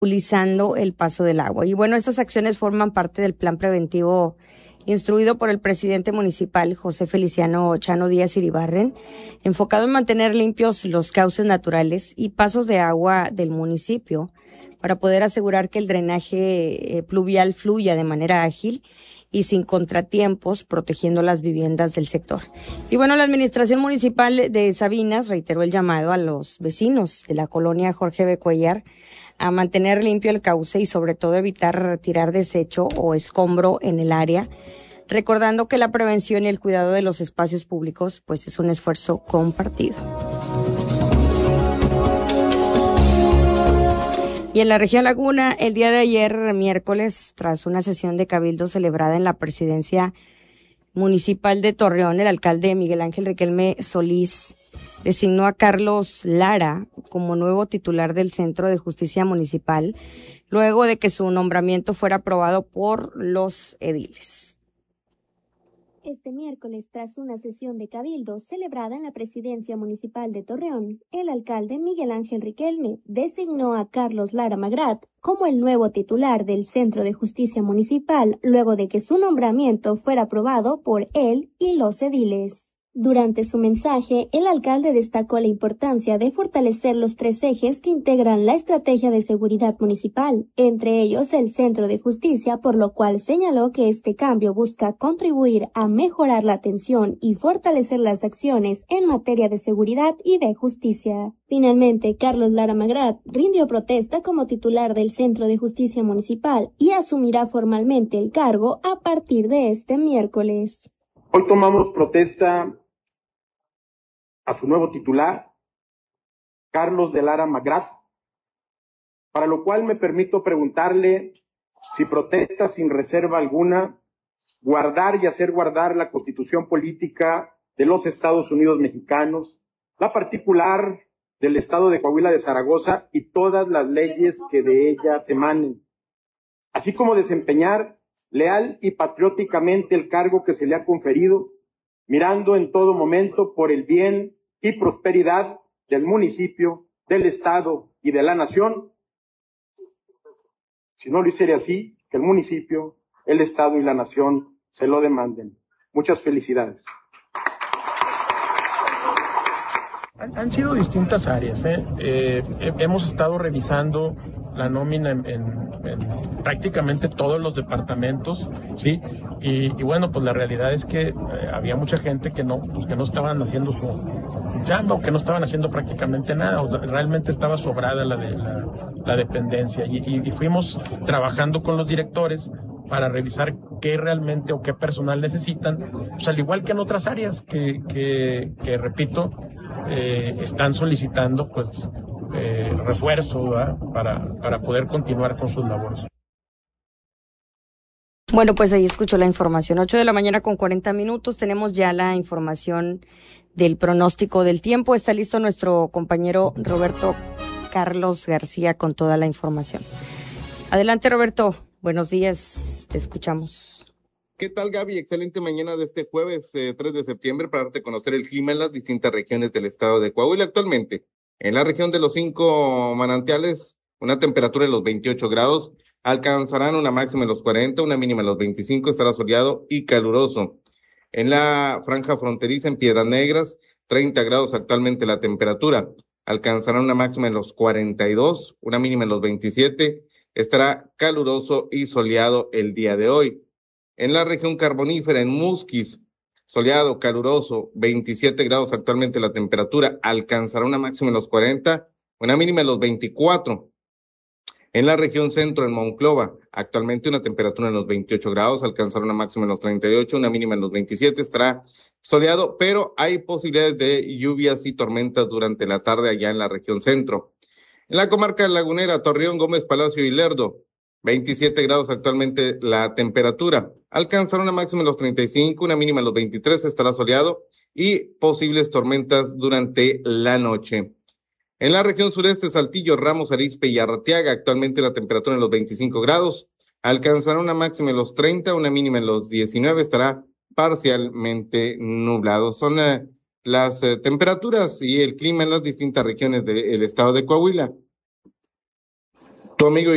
obstaculizando el paso del agua. Y bueno, estas acciones forman parte del plan preventivo instruido por el presidente municipal José Feliciano Chano Díaz Iribarren, enfocado en mantener limpios los cauces naturales y pasos de agua del municipio para poder asegurar que el drenaje pluvial fluya de manera ágil y sin contratiempos, protegiendo las viviendas del sector. Y bueno, la administración municipal de Sabinas reiteró el llamado a los vecinos de la colonia Jorge B. Cuellar a mantener limpio el cauce y sobre todo evitar tirar desecho o escombro en el área, recordando que la prevención y el cuidado de los espacios públicos pues es un esfuerzo compartido. Y en la región Laguna, el día de ayer, miércoles, tras una sesión de cabildo celebrada en la presidencia municipal de Torreón, el alcalde Miguel Ángel Riquelme Solís designó a Carlos Lara como nuevo titular del Centro de Justicia Municipal, luego de que su nombramiento fuera aprobado por los ediles. Este miércoles, tras una sesión de cabildo celebrada en la presidencia municipal de Torreón, el alcalde Miguel Ángel Riquelme designó a Carlos Lara Magrat como el nuevo titular del Centro de Justicia Municipal, luego de que su nombramiento fuera aprobado por él y los ediles. Durante su mensaje, el alcalde destacó la importancia de fortalecer los 3 ejes que integran la estrategia de seguridad municipal, entre ellos el Centro de Justicia, por lo cual señaló que este cambio busca contribuir a mejorar la atención y fortalecer las acciones en materia de seguridad y de justicia. Finalmente, Carlos Lara Magrat rindió protesta como titular del Centro de Justicia Municipal y asumirá formalmente el cargo a partir de este miércoles. Hoy tomamos protesta a su nuevo titular, Carlos de Lara Magrat, para lo cual me permito preguntarle si protesta sin reserva alguna guardar y hacer guardar la Constitución Política de los Estados Unidos Mexicanos, la particular del Estado de Coahuila de Zaragoza y todas las leyes que de ella se emanen, así como desempeñar leal y patrióticamente el cargo que se le ha conferido, mirando en todo momento por el bien y prosperidad del municipio, del Estado y de la nación. Si no lo hiciera así, que el municipio, el Estado y la nación se lo demanden. Muchas felicidades. Han sido distintas áreas. Hemos estado revisando la nómina en prácticamente todos los departamentos, ¿sí? Y bueno, pues la realidad es que había mucha gente que no estaban haciendo su chamba o que no estaban haciendo prácticamente nada, o realmente estaba sobrada la dependencia. Y fuimos trabajando con los directores para revisar qué realmente o qué personal necesitan, pues al igual que en otras áreas que repito, están solicitando pues refuerzo, ¿verdad? para poder continuar con sus labores. Bueno, pues ahí escuchó la información. 8:40 a.m. Tenemos ya la información del pronóstico del tiempo. Está listo nuestro compañero Roberto Carlos García con toda la información. Adelante, Roberto. Buenos días. Te escuchamos. ¿Qué tal, Gaby? Excelente mañana de este jueves 3 de septiembre para darte a conocer el clima en las distintas regiones del estado de Coahuila. Actualmente, en la región de los 5 manantiales, una temperatura de los 28 grados, alcanzarán una máxima de los 40, una mínima de los 25, estará soleado y caluroso. En la franja fronteriza en Piedras Negras, 30 grados actualmente la temperatura, alcanzarán una máxima de los 42, una mínima de los 27, estará caluroso y soleado el día de hoy. En la región carbonífera, en Musquis, soleado, caluroso, 27 grados actualmente la temperatura, alcanzará una máxima de los 40, una mínima de los 24. En la región centro, en Monclova, actualmente una temperatura en los 28 grados, alcanzará una máxima en los 38, una mínima en los 27, estará soleado, pero hay posibilidades de lluvias y tormentas durante la tarde allá en la región centro. En la comarca lagunera, Torreón, Gómez Palacio y Lerdo, 27 grados actualmente la temperatura, alcanzará una máxima en los 35, una mínima en los 23, estará soleado y posibles tormentas durante la noche. En la región sureste, Saltillo, Ramos, Arizpe y Arteaga, actualmente la temperatura en los 25 grados, alcanzará una máxima en los 30, una mínima en los 19, estará parcialmente nublado. Son las temperaturas y el clima en las distintas regiones del estado de Coahuila. Tu amigo